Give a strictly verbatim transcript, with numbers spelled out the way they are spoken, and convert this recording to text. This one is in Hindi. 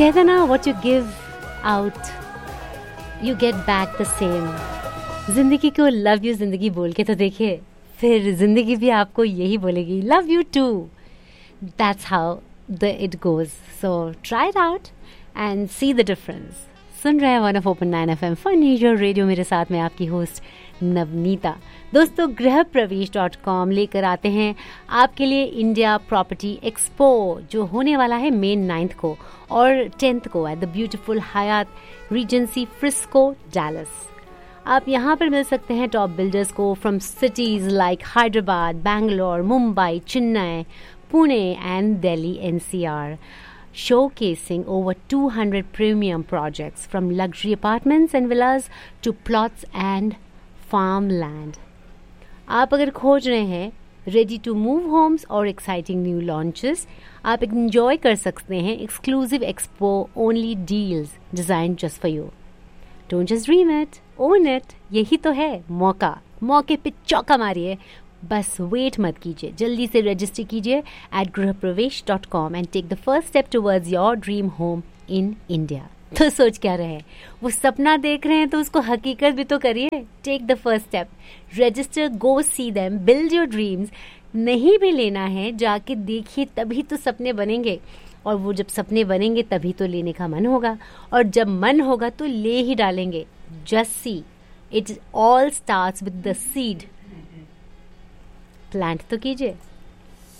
कहते हैं ना, what you give out you get back the same. जिंदगी को लव यू जिंदगी बोल के तो देखिए, फिर जिंदगी भी आपको यही बोलेगी love you to. That's how the it goes. So try it out and see the difference. सुन रहे हैं one of open nine F M fun your radio. मेरे साथ में आपकी होस्ट नवनीता. दोस्तों, गृह प्रवेश डॉट कॉम लेकर आते हैं आपके लिए इंडिया प्रॉपर्टी एक्सपो, जो होने वाला है मे नाइन्थ को और टेंथ को at the beautiful Hayat Regency Frisco Dallas. आप यहाँ पर मिल सकते हैं टॉप बिल्डर्स को from cities like Hyderabad, Bangalore, Mumbai, Chennai, Pune and Delhi N C R, showcasing over two hundred premium projects from luxury apartments and villas to plots and farmland. आप अगर खोज रहे हैं ready to move homes और exciting new launches, आप enjoy कर सकते हैं exclusive expo only deals designed just for you. Don't just dream it, own it. यही तो है मौका. मौके पे चौका मारिए. बस वेट मत कीजिए, जल्दी से रजिस्टर कीजिए एट गृह प्रवेश dot com and take the first step towards your dream home in India. तो सोच क्या रहे हैं, वो सपना देख रहे हैं तो उसको हकीकत भी तो करिए. Take the first step, register, go see them, build your dreams. नहीं भी लेना है, जाके देखिए, तभी तो सपने बनेंगे. और वो जब सपने बनेंगे तभी तो लेने का मन होगा, और जब मन होगा तो ले ही डालेंगे. Just see, it all starts with the seed. Plant तो कीजिए.